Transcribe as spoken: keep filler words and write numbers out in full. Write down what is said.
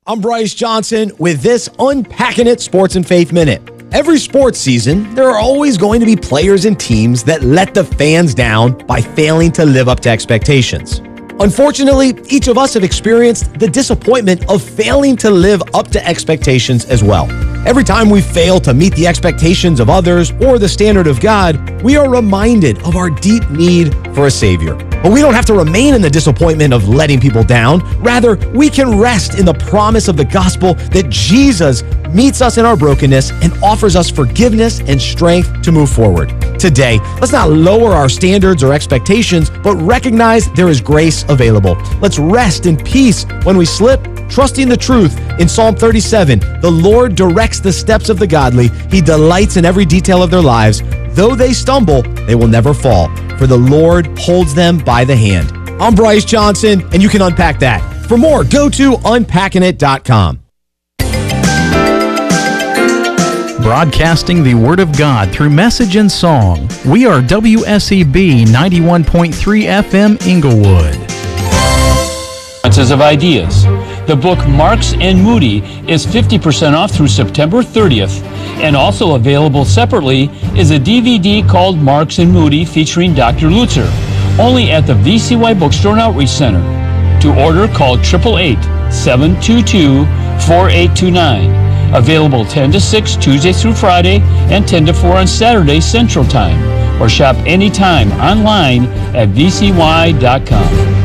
I'm Bryce Johnson with this Unpacking It Sports and Faith Minute. Every sports season, there are always going to be players and teams that let the fans down by failing to live up to expectations. Unfortunately, each of us have experienced the disappointment of failing to live up to expectations as well. Every time we fail to meet the expectations of others or the standard of God, we are reminded of our deep need for a Savior. But we don't have to remain in the disappointment of letting people down. Rather, we can rest in the promise of the gospel that Jesus meets us in our brokenness and offers us forgiveness and strength to move forward. Today, let's not lower our standards or expectations, but recognize there is grace available. Let's rest in peace when we slip, trusting the truth. In Psalm thirty-seven, the Lord directs the steps of the godly. He delights in every detail of their lives. Though they stumble, they will never fall, for the Lord holds them by the hand. I'm Bryce Johnson, and you can unpack that. For more, go to unpacking it dot com. Broadcasting the Word of God through message and song. We are W S E B ninety-one point three F M Inglewood. Of ideas. The book Marks and Moody is fifty percent off through September thirtieth, and also available separately is a D V D called Marks and Moody featuring Doctor Lutzer, only at the V C Y Bookstore and Outreach Center. To order, call eight eight eight, seven two two, four eight two nine. Available ten to six Tuesday through Friday and ten to four on Saturday Central Time, or shop anytime online at V C Y dot com.